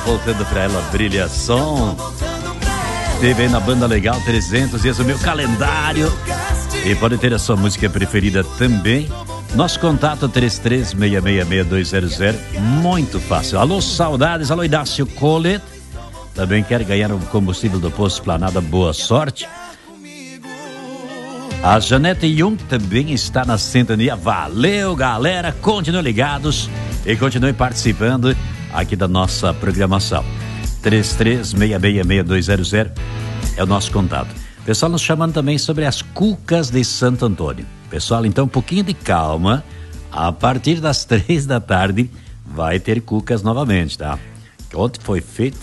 voltando pra ela, Brilhação. Teve aí na Banda Legal 300 dias o meu calendário. E pode ter a sua música preferida também. Nosso contato 33666200. Muito fácil. Alô, saudades. Alô, Inácio Cole. Também quer ganhar o combustível do Posto Esplanada. Boa sorte. A Janete Jung também está na sintonia. Valeu, galera. Continuem ligados e continuem participando aqui da nossa programação. 33666200 é o nosso contato. Pessoal nos chamando também sobre as cucas de Santo Antônio. Pessoal, então um pouquinho de calma. A partir das 3 da tarde vai ter cucas novamente, tá? Ontem foi feito,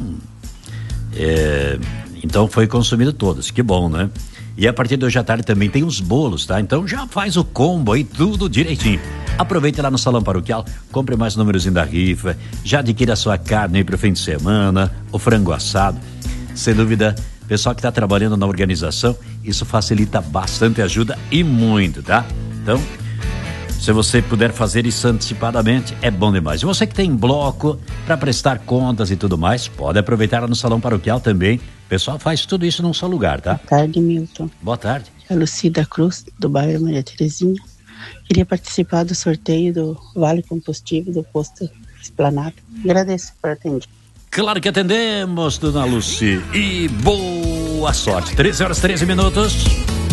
então foi consumido todos, que bom, né? E a partir de hoje à tarde também tem os bolos, tá? Então já faz o combo aí, tudo direitinho. Aproveite lá no Salão Paroquial, compre mais númerozinho da rifa, já adquira a sua carne aí pro fim de semana, o frango assado. Sem dúvida, pessoal que está trabalhando na organização, isso facilita bastante, ajuda e muito, tá? Então, se você puder fazer isso antecipadamente, é bom demais. E você que tem bloco para prestar contas e tudo mais, pode aproveitar lá no Salão Paroquial também. O pessoal faz tudo isso num só lugar, tá? Boa tarde, Milton. Boa tarde. É a Lucida Cruz, do bairro Maria Terezinha. Queria participar do sorteio do Vale Combustível do Posto Esplanada. Agradeço por atender. Claro que atendemos, dona Luci. E boa sorte. 13 horas 13 minutos.